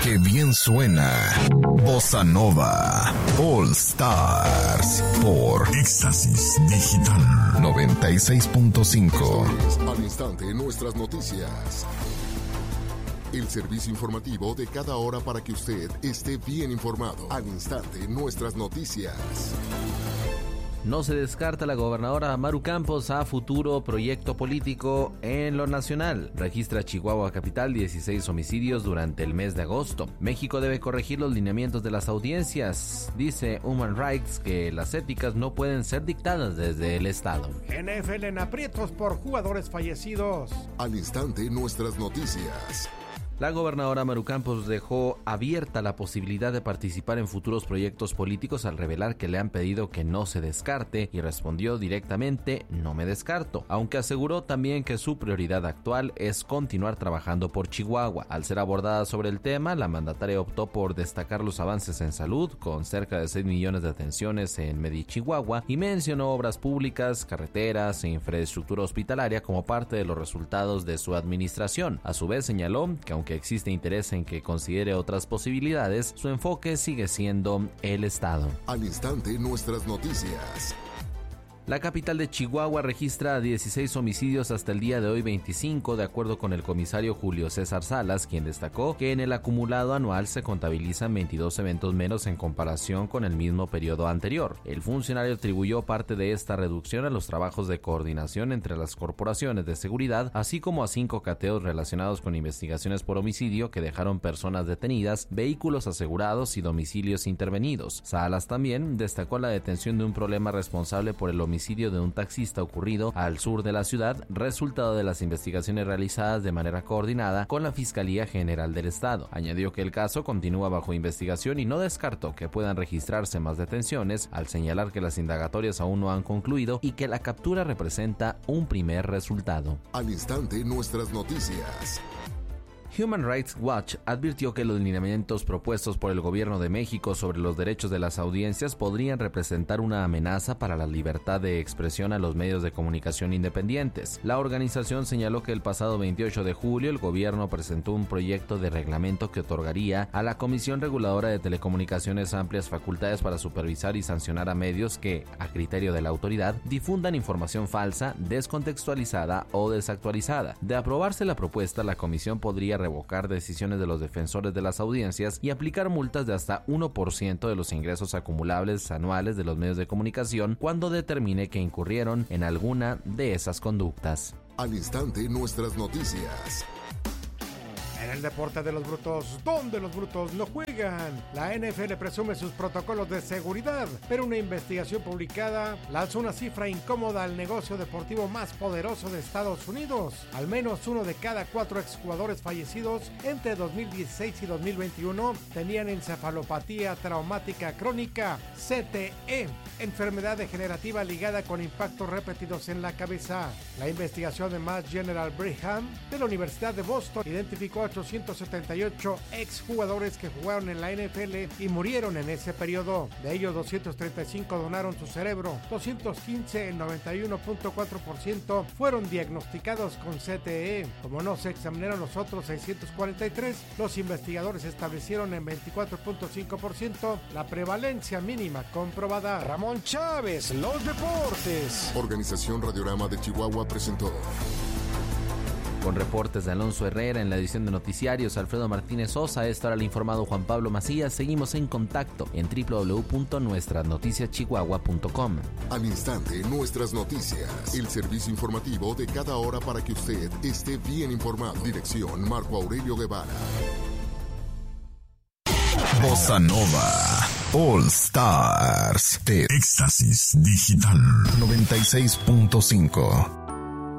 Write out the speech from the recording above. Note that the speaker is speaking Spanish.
¡Qué bien suena! Bossa Nova All Stars por Éxtasis Digital 96.5. Al instante, nuestras noticias. El servicio informativo de cada hora para que usted esté bien informado. Al instante, nuestras noticias. No se descarta la gobernadora Maru Campos a futuro proyecto político en lo nacional. Registra Chihuahua capital 16 homicidios durante el mes de agosto. México debe corregir los lineamientos de las audiencias. Dice Human Rights que las éticas no pueden ser dictadas desde el Estado. NFL en aprietos por jugadores fallecidos. Al instante, nuestras noticias. La gobernadora Maru Campos dejó abierta la posibilidad de participar en futuros proyectos políticos al revelar que le han pedido que no se descarte y respondió directamente: no me descarto, aunque aseguró también que su prioridad actual es continuar trabajando por Chihuahua. Al ser abordada sobre el tema, la mandataria optó por destacar los avances en salud, con cerca de 6 millones de atenciones en Medi Chihuahua, y mencionó obras públicas, carreteras e infraestructura hospitalaria como parte de los resultados de su administración. A su vez señaló que aunque existe interés en que considere otras posibilidades, su enfoque sigue siendo el Estado. Al instante, nuestras noticias. La capital de Chihuahua registra 16 homicidios hasta el día de hoy 25, de acuerdo con el comisario Julio César Salas, quien destacó que en el acumulado anual se contabilizan 22 eventos menos en comparación con el mismo periodo anterior. El funcionario atribuyó parte de esta reducción a los trabajos de coordinación entre las corporaciones de seguridad, así como a 5 cateos relacionados con investigaciones por homicidio que dejaron personas detenidas, vehículos asegurados y domicilios intervenidos. Salas también destacó la detención de un problema responsable por el homicidio de un taxista ocurrido al sur de la ciudad, resultado de las investigaciones realizadas de manera coordinada con la Fiscalía General del Estado. Añadió que el caso continúa bajo investigación y no descartó que puedan registrarse más detenciones, al señalar que las indagatorias aún no han concluido y que la captura representa un primer resultado. Al instante, nuestras noticias. Human Rights Watch advirtió que los lineamientos propuestos por el gobierno de México sobre los derechos de las audiencias podrían representar una amenaza para la libertad de expresión a los medios de comunicación independientes. La organización señaló que el pasado 28 de julio el gobierno presentó un proyecto de reglamento que otorgaría a la Comisión Reguladora de Telecomunicaciones amplias facultades para supervisar y sancionar a medios que, a criterio de la autoridad, difundan información falsa, descontextualizada o desactualizada. De aprobarse la propuesta, la comisión podría revocar decisiones de los defensores de las audiencias y aplicar multas de hasta 1% de los ingresos acumulables anuales de los medios de comunicación cuando determine que incurrieron en alguna de esas conductas. Al instante, nuestras noticias. En el deporte de los brutos, donde los brutos no juegan. La NFL presume sus protocolos de seguridad, pero una investigación publicada lanzó una cifra incómoda al negocio deportivo más poderoso de Estados Unidos. Al menos uno de cada 4 exjugadores fallecidos entre 2016 y 2021 tenían encefalopatía traumática crónica, CTE, enfermedad degenerativa ligada con impactos repetidos en la cabeza. La investigación de Mass General Brigham de la Universidad de Boston identificó 878 exjugadores que jugaron en la NFL y murieron en ese periodo. De ellos, 235 donaron su cerebro, 215, el 91.4%, fueron diagnosticados con CTE. Como no se examinaron los otros 643, los investigadores establecieron en 24.5% la prevalencia mínima comprobada. Ramón Chávez, los deportes. Organización Radiorama de Chihuahua presentó. Con reportes de Alonso Herrera en la edición de noticiarios, Alfredo Martínez Sosa, a esta hora el informado Juan Pablo Macías. Seguimos en contacto en www.nuestranoticiaschihuahua.com. Al instante, nuestras noticias. El servicio informativo de cada hora para que usted esté bien informado. Dirección Marco Aurelio Guevara. Bossa Nova All Stars de Éxtasis Digital 96.5.